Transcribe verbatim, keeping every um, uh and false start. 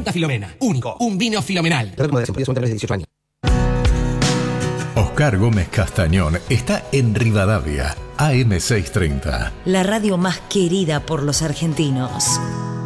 Ruta Filomena. Único. Un vino filomenal. dieciocho años. Oscar Gómez Castañón está en Rivadavia, A M seiscientos treinta. La radio más querida por los argentinos.